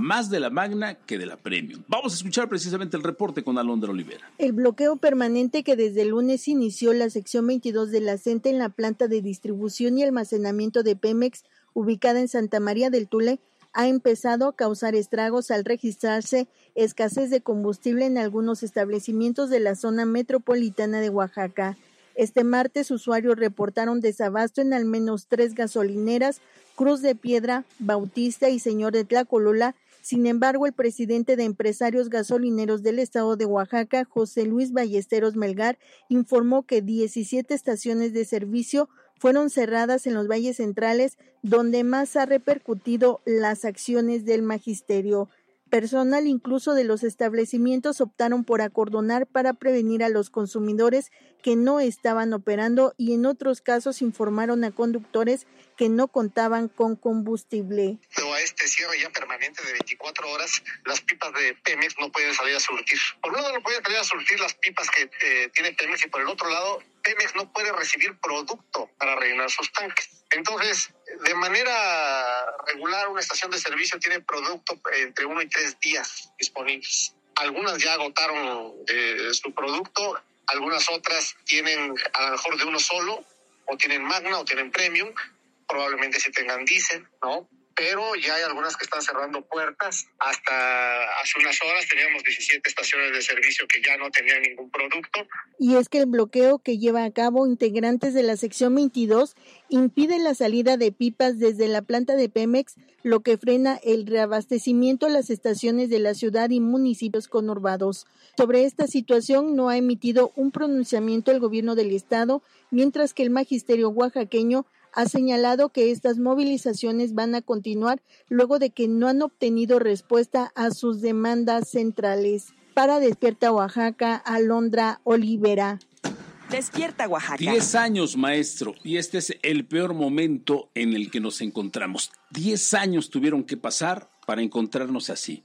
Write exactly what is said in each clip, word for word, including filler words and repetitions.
más de la Magna que de la Premium. Vamos a escuchar precisamente el reporte con Alondra Olivera. El bloqueo permanente que desde el lunes inició la sección veintidós de la CENTE en la planta de distribución y almacenamiento de Pemex, ubicada en Santa María del Tule, ha empezado a causar estragos al registrarse escasez de combustible en algunos establecimientos de la zona metropolitana de Oaxaca. Este martes, usuarios reportaron desabasto en al menos tres gasolineras, Cruz de Piedra, Bautista y Señor de Tlacolola. Sin embargo, el presidente de Empresarios Gasolineros del Estado de Oaxaca, José Luis Ballesteros Melgar, informó que diecisiete estaciones de servicio fueron cerradas en los valles centrales, donde más ha repercutido las acciones del magisterio. Personal incluso de los establecimientos optaron por acordonar para prevenir a los consumidores que no estaban operando y en otros casos informaron a conductores que no contaban con combustible. A este cierre ya permanente de veinticuatro horas, las pipas de Pemex no pueden salir a surtir. Por un lado no pueden salir a surtir las pipas que eh, tiene Pemex y por el otro lado Pemex no puede recibir producto para rellenar sus tanques. Entonces, de manera regular, una estación de servicio tiene producto entre uno y tres días disponibles. Algunas ya agotaron eh, su producto, algunas otras tienen a lo mejor de uno solo, o tienen Magna o tienen Premium, probablemente sí tengan diésel, ¿no? Pero ya hay algunas que están cerrando puertas. Hasta hace unas horas teníamos diecisiete estaciones de servicio que ya no tenían ningún producto. Y es que el bloqueo que lleva a cabo integrantes de la sección veintidós impide la salida de pipas desde la planta de Pemex, lo que frena el reabastecimiento a las estaciones de la ciudad y municipios conurbados. Sobre esta situación no ha emitido un pronunciamiento el gobierno del estado, mientras que el magisterio oaxaqueño ha señalado que estas movilizaciones van a continuar luego de que no han obtenido respuesta a sus demandas centrales. Para Despierta Oaxaca, Alondra Olivera. Despierta Oaxaca. Diez años, maestro, y este es el peor momento en el que nos encontramos. Diez años tuvieron que pasar para encontrarnos así,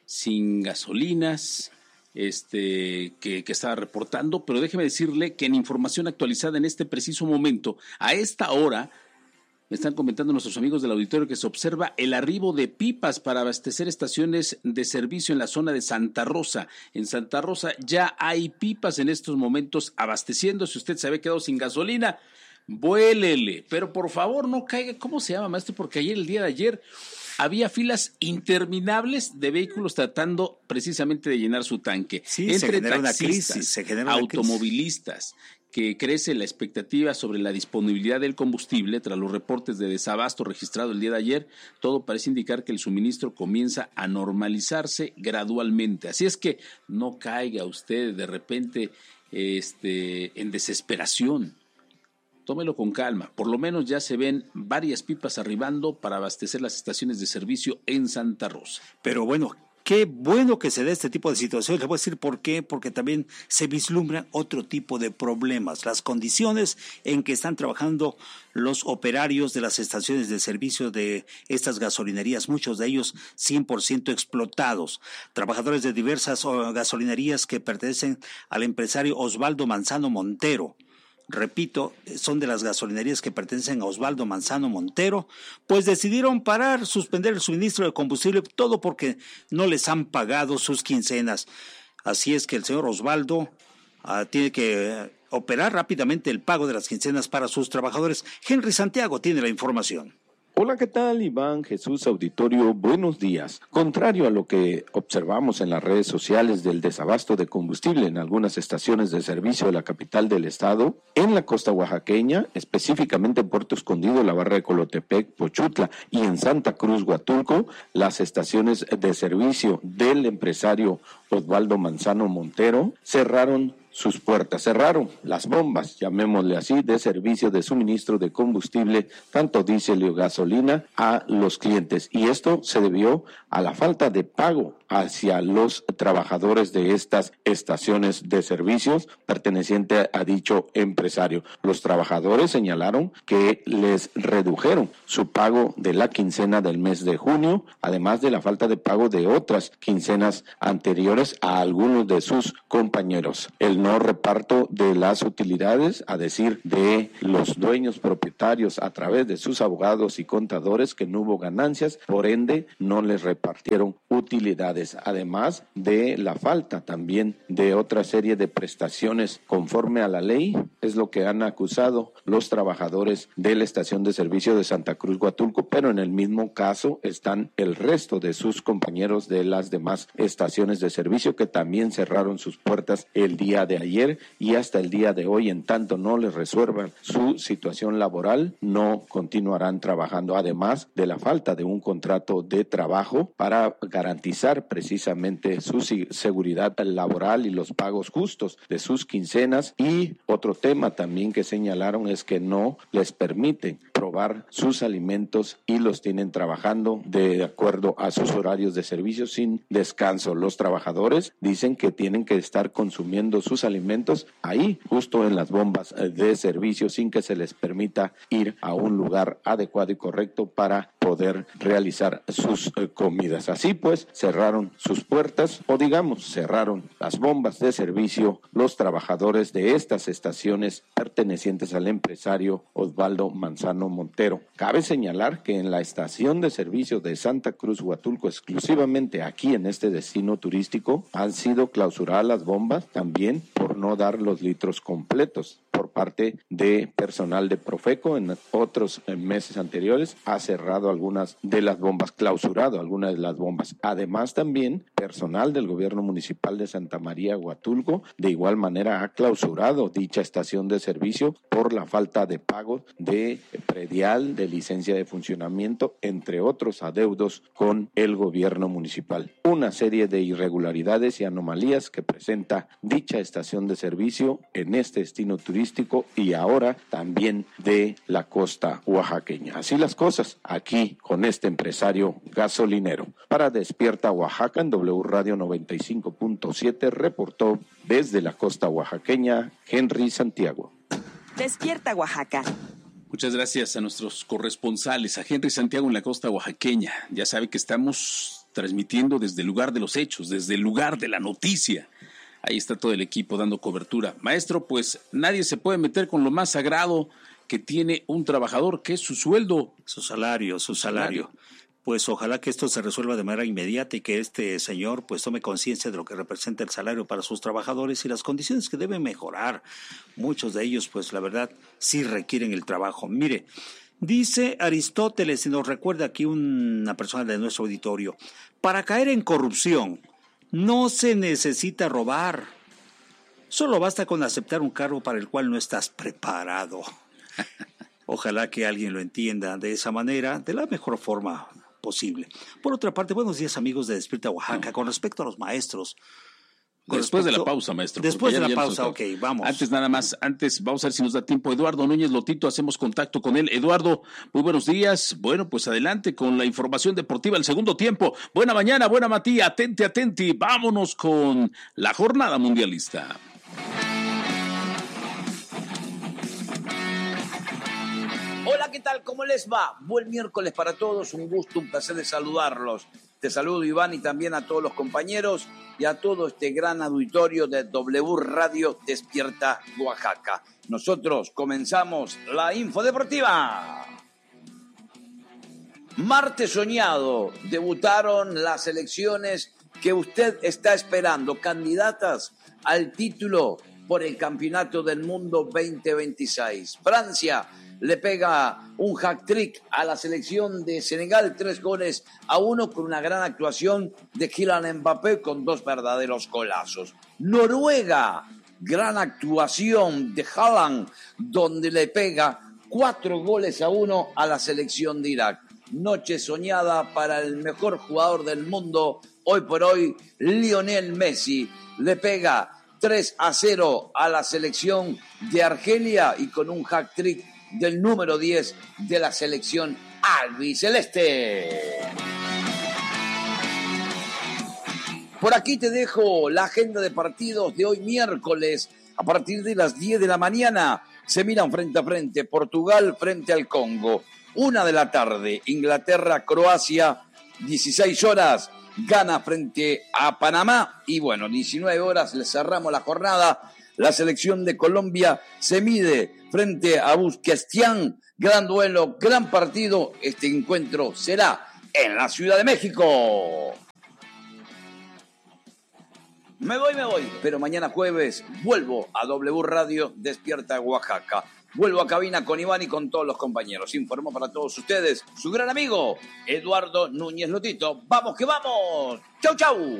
sin gasolinas, este que, que estaba reportando, pero déjeme decirle que en información actualizada en este preciso momento, a esta hora, me están comentando nuestros amigos del auditorio que se observa el arribo de pipas para abastecer estaciones de servicio en la zona de Santa Rosa. En Santa Rosa ya hay pipas en estos momentos abasteciendo. Si usted se había quedado sin gasolina, vuélele, pero por favor no caiga. ¿Cómo se llama, maestro? Porque ayer, el día de ayer, había filas interminables de vehículos tratando precisamente de llenar su tanque. Sí, entre se genera una taxistas, crisis, se genera una automovilistas, que crece la expectativa sobre la disponibilidad del combustible tras los reportes de desabasto registrado el día de ayer. Todo parece indicar que el suministro comienza a normalizarse gradualmente. Así es que no caiga usted de repente este, en desesperación. Tómelo con calma. Por lo menos ya se ven varias pipas arribando para abastecer las estaciones de servicio en Santa Rosa. Pero bueno, qué bueno que se dé este tipo de situaciones. Le voy a decir por qué, porque también se vislumbran otro tipo de problemas. Las condiciones en que están trabajando los operarios de las estaciones de servicio de estas gasolinerías, muchos de ellos cien por ciento explotados. Trabajadores de diversas gasolinerías que pertenecen al empresario Osvaldo Manzano Montero. Repito, son de las gasolinerías que pertenecen a Osvaldo Manzano Montero, pues decidieron parar, suspender el suministro de combustible, todo porque no les han pagado sus quincenas. Así es que el señor Osvaldo uh, tiene que uh, operar rápidamente el pago de las quincenas para sus trabajadores. Henry Santiago tiene la información. Hola, ¿qué tal? Iván, Jesús, auditorio, buenos días. Contrario a lo que observamos en las redes sociales del desabasto de combustible en algunas estaciones de servicio de la capital del estado, en la costa oaxaqueña, específicamente en Puerto Escondido, la Barra de Colotepec, Pochutla y en Santa Cruz, Huatulco, las estaciones de servicio del empresario Osvaldo Manzano Montero cerraron sus puertas, cerraron las bombas, llamémosle así, de servicio de suministro de combustible, tanto diésel y gasolina, a los clientes. Y esto se debió a la falta de pago hacia los trabajadores de estas estaciones de servicios perteneciente a dicho empresario. Los trabajadores señalaron que les redujeron su pago de la quincena del mes de junio, además de la falta de pago de otras quincenas anteriores a algunos de sus compañeros. El no reparto de las utilidades, a decir de los dueños propietarios a través de sus abogados y contadores, que no hubo ganancias, por ende no les repartieron utilidades, además de la falta también de otra serie de prestaciones conforme a la ley, es lo que han acusado los trabajadores de la estación de servicio de Santa Cruz Huatulco, pero en el mismo caso están el resto de sus compañeros de las demás estaciones de servicio que también cerraron sus puertas el día de ayer y hasta el día de hoy. En tanto no les resuelvan su situación laboral, no continuarán trabajando, además de la falta de un contrato de trabajo para garantizar precisamente su seguridad laboral y los pagos justos de sus quincenas. Y otro tema también que señalaron es que no les permiten probar sus alimentos y los tienen trabajando de acuerdo a sus horarios de servicio sin descanso. Los trabajadores dicen que tienen que estar consumiendo sus alimentos ahí, justo en las bombas de servicio, sin que se les permita ir a un lugar adecuado y correcto para poder realizar sus eh, comidas. Así pues, cerraron sus puertas, o digamos, cerraron las bombas de servicio los trabajadores de estas estaciones pertenecientes al empresario Osvaldo Manzano Montero. Cabe señalar que en la estación de servicio de Santa Cruz Huatulco, exclusivamente aquí en este destino turístico, han sido clausuradas las bombas también por no dar los litros completos por parte de personal de Profeco. En otros meses anteriores ha cerrado algunas de las bombas, clausurado algunas de las bombas. Además, también personal del gobierno municipal de Santa María Huatulco de igual manera ha clausurado dicha estación de servicio por la falta de pago de predial, de licencia de funcionamiento, entre otros adeudos con el gobierno municipal. Una serie de irregularidades y anomalías que presenta dicha estación de servicio en este destino turístico y ahora también de la costa oaxaqueña. Así las cosas aquí con este empresario gasolinero. Para Despierta Oaxaca en W Radio noventa y cinco punto siete reportó desde la costa oaxaqueña Henry Santiago. Despierta Oaxaca. Muchas gracias a nuestros corresponsales, a Henry Santiago en la costa oaxaqueña. Ya sabe que estamos transmitiendo desde el lugar de los hechos, desde el lugar de la noticia. Ahí está todo el equipo dando cobertura. Maestro, pues nadie se puede meter con lo más sagrado que tiene un trabajador, que es su sueldo. Su salario, su salario. Pues ojalá que esto se resuelva de manera inmediata y que este señor pues tome conciencia de lo que representa el salario para sus trabajadores y las condiciones que deben mejorar. Muchos de ellos pues la verdad sí requieren el trabajo. Mire, dice Aristóteles, y nos recuerda aquí una persona de nuestro auditorio, para caer en corrupción no se necesita robar, solo basta con aceptar un cargo para el cual no estás preparado. Ojalá que alguien lo entienda de esa manera, de la mejor forma posible. Por otra parte, buenos días amigos de Despierta Oaxaca. Con respecto a los maestros, Después respecto, de la pausa, maestro. Después de ya, la ya pausa, ok, vamos. Antes nada más, antes vamos a ver si nos da tiempo. Eduardo Núñez Lotito, hacemos contacto con él. Eduardo, muy buenos días. Bueno, pues adelante con la información deportiva el segundo tiempo. Buena mañana, buena Matías, atente, atenti. Vámonos con la jornada mundialista. Hola, ¿qué tal? ¿Cómo les va? Buen miércoles para todos, un gusto, un placer de saludarlos. Te saludo, Iván, y también a todos los compañeros y a todo este gran auditorio de W Radio Despierta Oaxaca. Nosotros comenzamos la info deportiva. Martes soñado, debutaron las selecciones que usted está esperando, candidatas al título por el Campeonato del Mundo veinte veintiséis. Francia le pega un hat-trick a la selección de Senegal, tres goles a uno, con una gran actuación de Kylian Mbappé con dos verdaderos golazos. Noruega, gran actuación de Haaland, donde le pega cuatro goles a uno a la selección de Irak. Noche soñada para el mejor jugador del mundo, hoy por hoy, Lionel Messi, le pega tres a cero a la selección de Argelia y con un hat-trick del número diez de la selección albiceleste. Por aquí te dejo la agenda de partidos de hoy miércoles. A partir de las diez de la mañana se miran frente a frente. Portugal frente al Congo. Una de la tarde, Inglaterra, Croacia. dieciséis horas, Ghana frente a Panamá. Y bueno, diecinueve horas, le cerramos la jornada. La selección de Colombia se mide frente a Uzbekistán. Gran duelo, gran partido. Este encuentro será en la Ciudad de México. Me voy, me voy. Pero mañana jueves vuelvo a W Radio Despierta Oaxaca. Vuelvo a cabina con Iván y con todos los compañeros. Informo para todos ustedes su gran amigo Eduardo Núñez Lotito. ¡Vamos que vamos! ¡Chau, chau!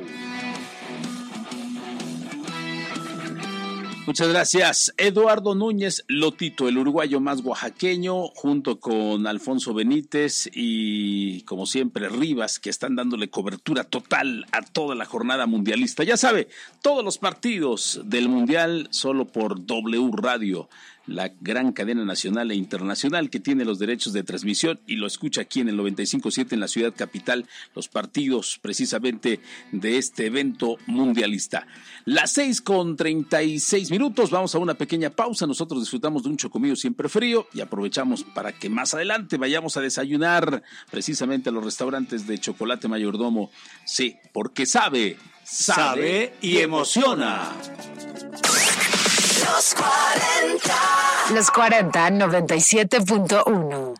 Muchas gracias, Eduardo Núñez Lotito, el uruguayo más oaxaqueño, junto con Alfonso Benítez y, como siempre, Rivas, que están dándole cobertura total a toda la jornada mundialista. Ya sabe, todos los partidos del Mundial solo por W Radio, la gran cadena nacional e internacional que tiene los derechos de transmisión y lo escucha aquí en el noventa y cinco punto siete en la ciudad capital, los partidos precisamente de este evento mundialista. Las seis con treinta y seis minutos, vamos a una pequeña pausa. Nosotros disfrutamos de un chocomillo siempre frío y aprovechamos para que más adelante vayamos a desayunar precisamente a los restaurantes de Chocolate Mayordomo. Sí, porque sabe, sabe, sabe y emociona. Los cuarenta. Los cuarenta, noventa y siete punto uno.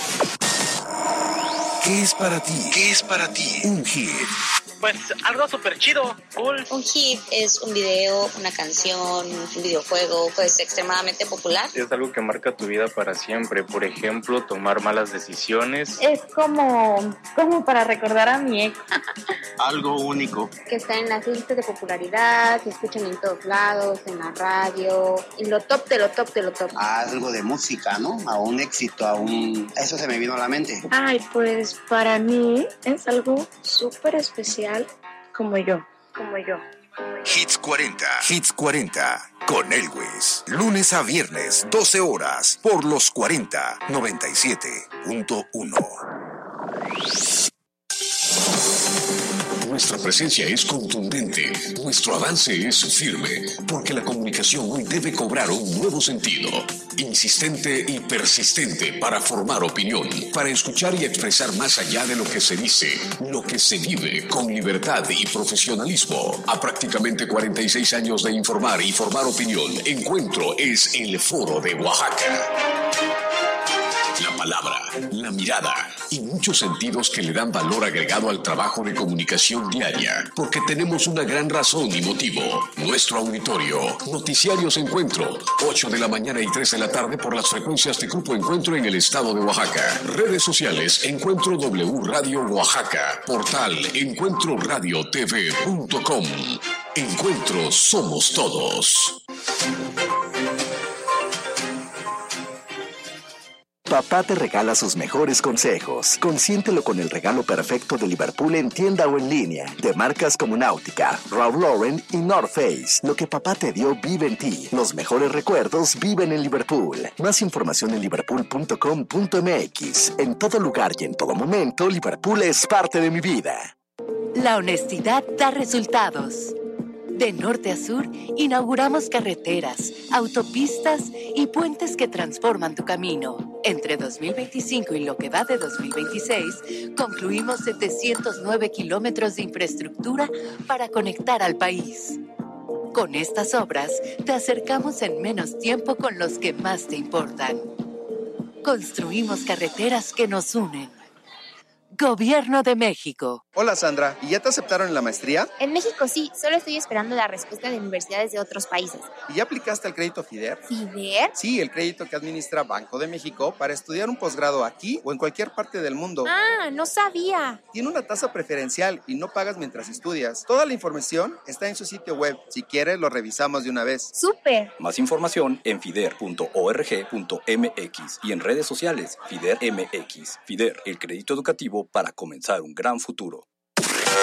¿Qué es para ti? ¿Qué es para ti un hit? Pues algo súper chido, cool. Un hit es un video, una canción, un videojuego, pues extremadamente popular. Es algo que marca tu vida para siempre. Por ejemplo, tomar malas decisiones. Es como, como para recordar a mi ex. Algo único. Que está en las listas de popularidad, se escuchan en todos lados, en la radio, en lo top de lo top de lo top. Ah, algo de música, ¿no? A un éxito, a un... Eso se me vino a la mente. Ay, pues para mí es algo súper especial. Como yo, como yo. Hits cuarenta, Hits cuarenta, con Elwes. Lunes a viernes, doce horas, por los cuarenta, noventa y siete punto uno. Nuestra presencia es contundente, nuestro avance es firme, porque la comunicación hoy debe cobrar un nuevo sentido, insistente y persistente para formar opinión, para escuchar y expresar más allá de lo que se dice, lo que se vive con libertad y profesionalismo. A prácticamente cuarenta y seis años de informar y formar opinión, Encuentro es el Foro de Oaxaca. La palabra, la mirada y muchos sentidos que le dan valor agregado al trabajo de comunicación diaria, porque tenemos una gran razón y motivo. Nuestro auditorio, Noticiarios Encuentro, ocho de la mañana y tres de la tarde por las frecuencias de Grupo Encuentro en el estado de Oaxaca. Redes sociales, Encuentro W Radio Oaxaca. Portal, encuentro radio t v punto com. Encuentro somos todos. Papá te regala sus mejores consejos. Consiéntelo con el regalo perfecto de Liverpool en tienda o en línea. De marcas como Náutica, Ralph Lauren y North Face. Lo que papá te dio vive en ti. Los mejores recuerdos viven en Liverpool. Más información en liverpool punto com punto m x. En todo lugar y en todo momento, Liverpool es parte de mi vida. La honestidad da resultados. De norte a sur, inauguramos carreteras, autopistas y puentes que transforman tu camino. Entre dos mil veinticinco y lo que va de dos mil veintiséis, concluimos setecientos nueve kilómetros de infraestructura para conectar al país. Con estas obras, te acercamos en menos tiempo con los que más te importan. Construimos carreteras que nos unen. Gobierno de México. Hola Sandra, ¿y ya te aceptaron en la maestría? En México sí, solo estoy esperando la respuesta de universidades de otros países. ¿Y ya aplicaste al crédito FIDER? ¿FIDER? Sí, el crédito que administra Banco de México para estudiar un posgrado aquí o en cualquier parte del mundo. Ah, no sabía. Tiene una tasa preferencial y no pagas mientras estudias. Toda la información está en su sitio web. Si quieres, lo revisamos de una vez. ¡Súper! Más información en fider punto org punto m x y en redes sociales FIDER M X. FIDER, el crédito educativo para comenzar un gran futuro.